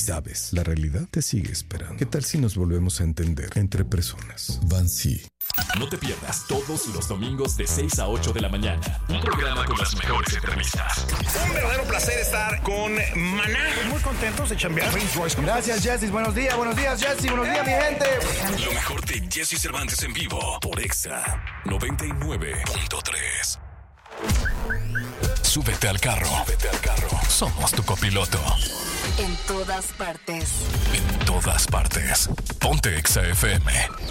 sabes, la realidad te sigue esperando. ¿Qué tal si nos volvemos a entender entre personas? Bansi. No te pierdas todos los domingos de 6 a 8 de la mañana. Un programa con las mejores entrevistas. Un verdadero placer estar con Maná. Muy contentos de chambear. Gracias, Jessy. Buenos días, Jessy. Buenos días, mi gente. Lo mejor de Jesse Cervantes en vivo por Exa 99.3. Súbete al carro. Somos tu copiloto. En todas partes. En todas partes. Ponte Exa FM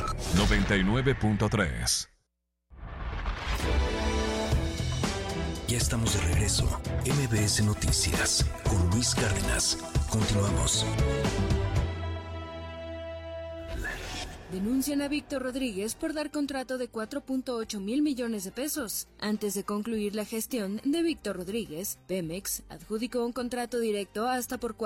99.3. Ya estamos de regreso. MBS Noticias con Luis Cárdenas. Continuamos. Denuncian a Víctor Rodríguez por dar contrato de 4.8 mil millones de pesos. Antes de concluir la gestión de Víctor Rodríguez, Pemex adjudicó un contrato directo hasta por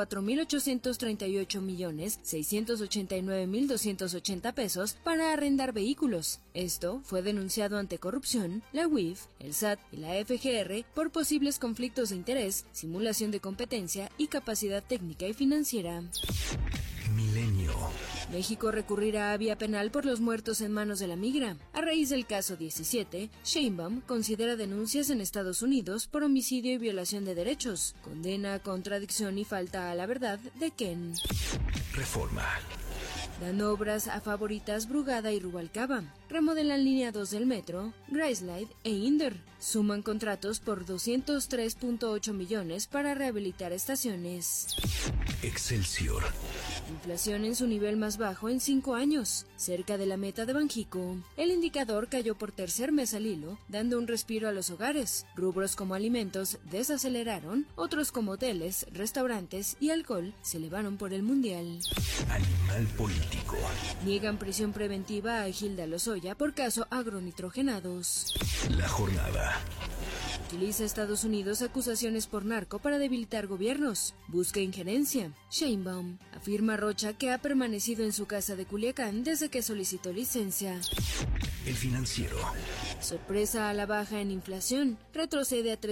4.838.689.280 pesos para arrendar vehículos. Esto fue denunciado ante corrupción, la UIF, el SAT y la FGR por posibles conflictos de interés, simulación de competencia y capacidad técnica y financiera. Milenio. México recurrirá a vía penal por los muertos en manos de la migra. A raíz del caso 17, Sheinbaum considera denuncias en Estados Unidos por homicidio y violación de derechos. Condena, contradicción y falta a la verdad de Ken. Reforma. Dan obras a Favoritas, Brugada y Rubalcaba. Remodelan línea 2 del metro, Grislide e Inder. Suman contratos por 203.8 millones para rehabilitar estaciones. Excelsior. Inflación en su nivel más bajo en 5 años, cerca de la meta de Banjico. El indicador cayó por tercer mes al hilo, dando un respiro a los hogares. Rubros como alimentos desaceleraron, otros como hoteles, restaurantes y alcohol se elevaron por el mundial. Animal político. Niegan prisión preventiva a Gilda Lozoya por caso agronitrogenados. La jornada. Utiliza Estados Unidos acusaciones por narco para debilitar gobiernos. Busca injerencia. Sheinbaum afirma Rocha que ha permanecido en su casa de Culiacán desde que solicitó licencia. El Financiero. Sorpresa a la baja en inflación. Retrocede a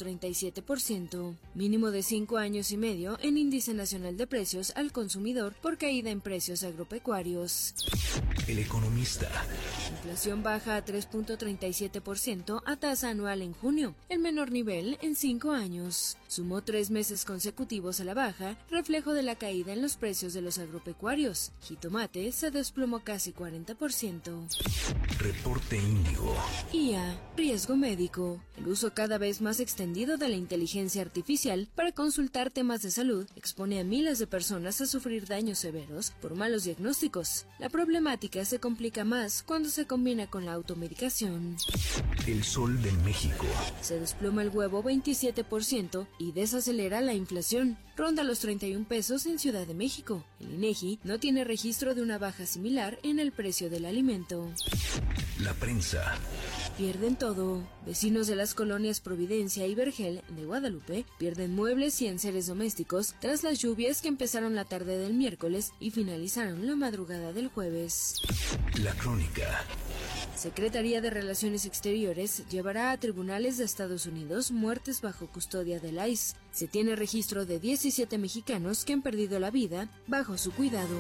3.37%. Mínimo de 5 años y medio en índice nacional de precios al consumidor por caída en precios agropecuarios. El Economista. Inflación baja a 3.37% a tasa anual en junio, el menor nivel en 5 años. Sumó 3 meses consecutivos a la baja, reflejo de la caída en los precios de los agropecuarios. Jitomate se desplomó casi 40%. Reporte Índigo. IA, riesgo médico. El uso cada vez más extendido de la inteligencia artificial para consultar temas de salud expone a miles de personas a sufrir daños severos por malos diagnósticos. La problemática se complica más cuando se combina con la automedicación. El Sol de México. Se desploma el huevo 27% y desacelera la inflación. Ronda los 31 pesos en Ciudad de México. El INEGI no tiene registro de una baja similar en el precio del alimento. La prensa. Pierden todo. Vecinos de las colonias Providencia y Vergel de Guadalupe pierden muebles y enseres domésticos tras las lluvias que empezaron la tarde del miércoles y finalizaron la madrugada del jueves. La Crónica. Secretaría de Relaciones Exteriores llevará a tribunales de Estados Unidos muertes bajo custodia del ICE. Se tiene registro de 17 mexicanos que han perdido la vida bajo su cuidado.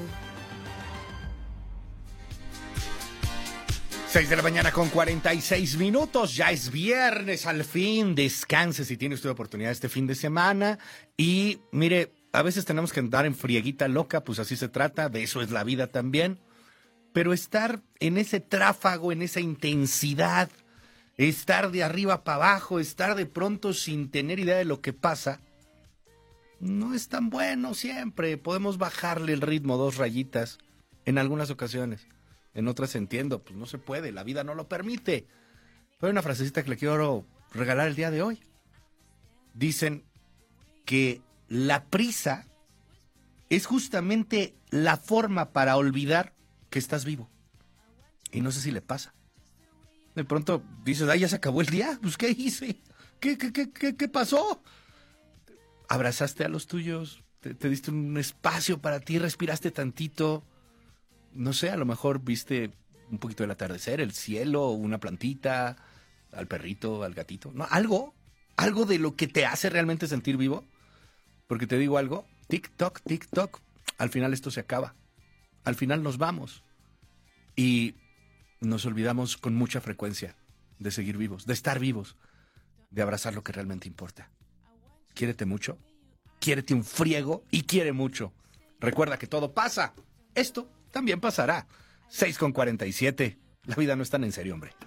6 de la mañana con 46 minutos, ya es viernes, al fin, descanse si tiene usted oportunidad este fin de semana. Y mire, a veces tenemos que andar en frieguita loca, pues así se trata, de eso es la vida también. Pero estar en ese tráfago, en esa intensidad, estar de arriba para abajo, estar de pronto sin tener idea de lo que pasa, no es tan bueno siempre. Podemos bajarle el ritmo 2 rayitas en algunas ocasiones. En otras entiendo, pues no se puede, la vida no lo permite. Pero hay una frasecita que le quiero regalar el día de hoy. Dicen que la prisa es justamente la forma para olvidar que estás vivo. Y no sé si le pasa. De pronto dices, ya se acabó el día, pues ¿qué hice? ¿Qué pasó? Abrazaste a los tuyos, te diste un espacio para ti, respiraste tantito. No sé, a lo mejor viste un poquito del atardecer, el cielo, una plantita, al perrito, al gatito. No, algo de lo que te hace realmente sentir vivo. Porque te digo algo, tic-toc, tic-toc. Al final esto se acaba. Al final nos vamos. Y nos olvidamos con mucha frecuencia de seguir vivos, de estar vivos, de abrazar lo que realmente importa. Quiérete mucho, quiérete un friego y quiere mucho. Recuerda que todo pasa. Esto también pasará. 6:47. La vida no es tan en serio, hombre.